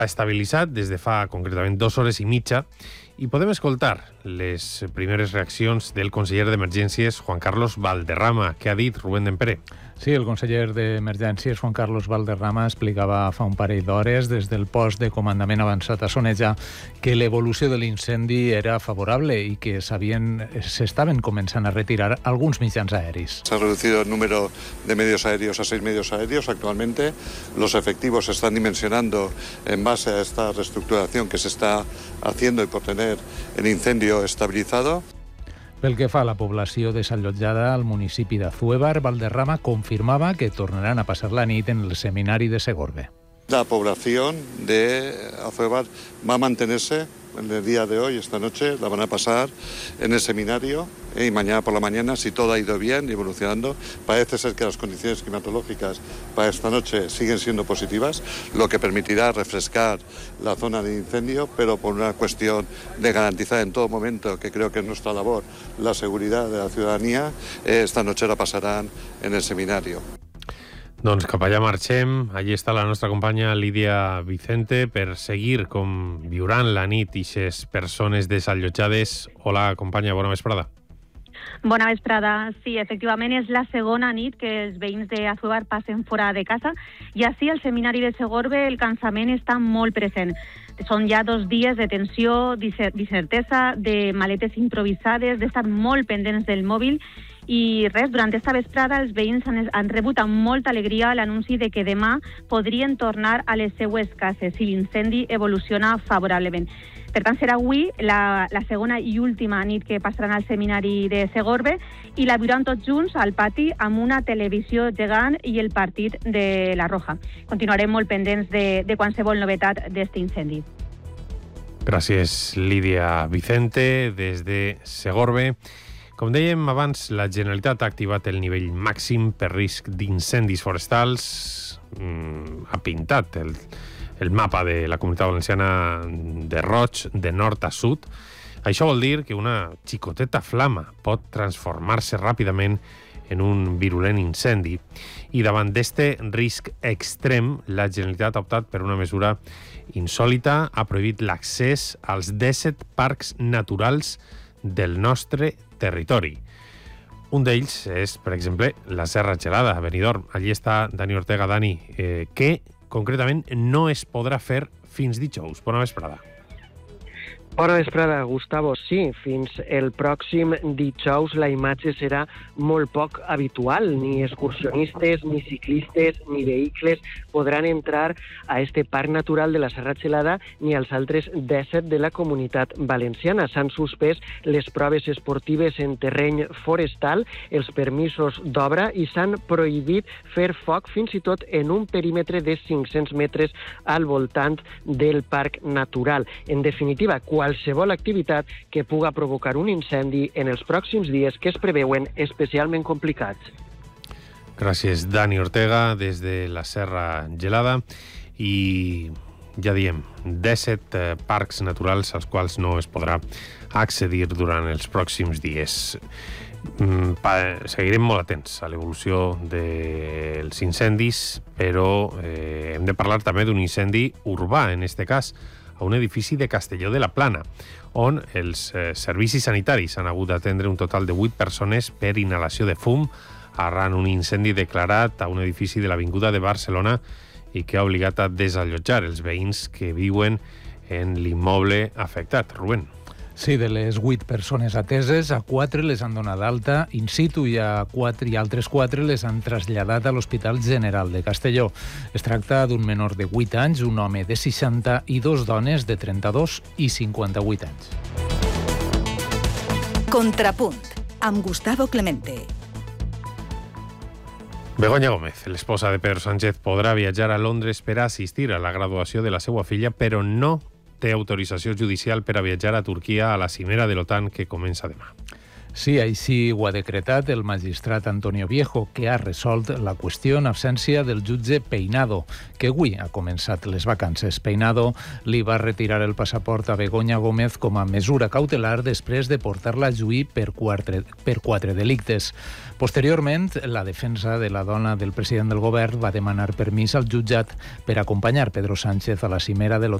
estabilitzat des de fa concretament 2 hores i mitja i podem escoltar les primeres reaccions del conseller d'Emergències, Juan Carlos Valderrama. Què ha dit Rubén Dempere? Sí, el conseller d'Emergències, Juan Carlos Valderrama, explicava fa un parell d'hores des del post de comandament avançat a Soneja que l'evolució de l'incendi era favorable i que s'estaven començant a retirar alguns mitjans aèris. Se ha reducido el número de medios aéreos a 6 medios aéreos actualmente. Los efectivos se están dimensionando en base a esta reestructuración que se está haciendo y por tener el incendio estabilizado. Pel que fa a la població desallotjada al municipi d'Azuévar, Valderrama confirmava que tornaran a passar la nit en el seminari de Segorbe. La población de Azuévar va a mantenerse en el día de hoy, esta noche, la van a pasar en el seminario y mañana por la mañana, si todo ha ido bien y evolucionando. Parece ser que las condiciones climatológicas para esta noche siguen siendo positivas, lo que permitirá refrescar la zona de incendio, pero por una cuestión de garantizar en todo momento, que creo que es nuestra labor, la seguridad de la ciudadanía, esta noche la pasarán en el seminario. Doncs cap allà marxem. Allí està la nostra companya Lídia Vicente per seguir com viuran la nit ixes persones desallotjades. Hola, companya, bona vesprada. Bona vesprada. Sí, efectivament és la segona nit que els veïns d'Azuévar passen fora de casa i així al seminari de Segorbe el cansament està molt present. Són ja 2 dies de tensió, d'incertesa, de maletes improvisades, d'estar molt pendents del mòbil i res, durant esta vesprada els veïns han rebut amb molta alegria l'anunci de que demà podrien tornar a les seues cases si l'incendi evoluciona favorablement. Per tant, serà avui la segona i última nit que passaran al seminari de Segorbe i la viuran tots junts al pati amb una televisió gegant i el partit de la Roja. Continuarem molt pendents de qualsevol novetat d'aquest incendi. Gràcies, Lídia Vicente, des de Segorbe. Com dèiem abans, la Generalitat ha activat el nivell màxim per risc d'incendis forestals. Ha pintat el mapa de la Comunitat Valenciana de roig, de nord a sud. Això vol dir que una xicoteta flama pot transformar-se ràpidament en un virulent incendi. I davant d'este risc extrem, la Generalitat ha optat per una mesura insòlita. Ha prohibit l'accés als 17 parcs naturals del nostre territori. Un d'ells és, per exemple, la Serra Gelada, a Benidorm. Allí està Dani Ortega. Dani, què concretament no es podrà fer fins dijous? Bona vesprada. Bona vesprada, Gustavo. Sí, fins el pròxim dijous la imatge serà molt poc habitual. Ni excursionistes, ni ciclistes, ni vehicles podran entrar a este parc natural de la Serra Gelada ni als altres 17 de la Comunitat Valenciana. S'han suspès les proves esportives en terreny forestal, els permisos d'obra i s'han prohibit fer foc fins i tot en un perímetre de 500 metres al voltant del parc natural. En definitiva, qualsevol activitat que puga provocar un incendi en els pròxims dies que es preveuen especialment complicats. Gràcies, Dani Ortega, des de la Serra Gelada. I ja diem, 17 parcs naturals als quals no es podrà accedir durant els pròxims dies. Seguirem molt atents a l'evolució dels incendis, però hem de parlar també d'un incendi urbà, en este cas, a un edifici de Castelló de la Plana, on els servicis sanitaris han hagut d'atendre un total de 8 persones per inhalació de fum arran un incendi declarat a un edifici de l'Avinguda de Barcelona i que ha obligat a desallotjar els veïns que viuen en l'immoble afectat. Rubén. Sí, de les 8 persones ateses, a 4 les han donat d'alta in situ i a altres 4 les han traslladat a l'Hospital General de Castelló. Es tracta d'un menor de 8 anys, un home de 60 i 2 dones de 32 i 58 anys. Contrapunt, amb Gustavo Clemente. Begoña Gómez, l'esposa de Pedro Sánchez, podrà viatjar a Londres per assistir a la graduació de la seva filla, però no té autorització judicial per a viatjar a Turquia a la cimera de l'OTAN que comença demà. Sí, així ho ha decretat el magistrat Antonio Viejo, que ha resolt la qüestió en absència del jutge Peinado, que avui ha començat les vacances. Peinado li va retirar el passaport a Begoña Gómez com a mesura cautelar després de portar-la a juí per quatre delictes. Posteriorment, la defensa de la dona del president del govern va demanar permís al jutjat per acompanyar Pedro Sánchez a la cimera de